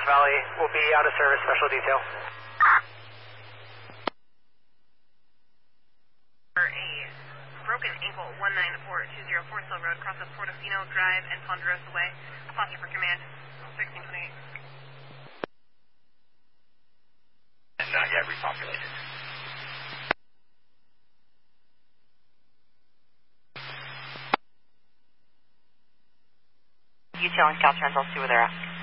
Lost Valley will be out of service, special detail. For a broken ankle, 19420 Forest Hill Road, cross of Portofino Drive and Ponderosa Way. Foster for command, 1628. And not yet repopulated. UTL and Caltrans, I'll see where they're at.